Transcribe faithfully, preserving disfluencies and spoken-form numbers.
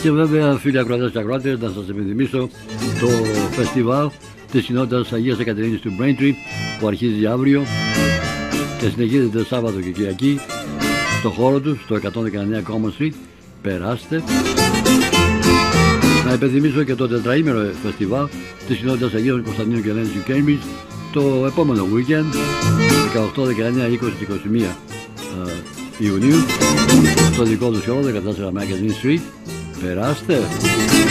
Και βέβαια, φίλοι ακροατές και ακροάτες, να σας επενθυμίσω το φεστιβάλ της Συνότητας Αγίας Εκατερίνης του Braintree που αρχίζει αύριο και συνεχίζεται Σάββατο και Κυριακή στο χώρο του, στο εκατόν δεκαεννέα Common Street. Περάστε. Να υπενθυμίσω και το τετραήμερο φεστιβάλ της Συνότητας Αγίων Κωνσταντίνου και Ελένης του Cambridge το επόμενο weekend, δεκαοκτώ, δεκαεννέα, είκοσι και είκοσι μία Ιουνίου, στο δικό του χώρο, δεκατέσσερα Magazine Street. Περάστε.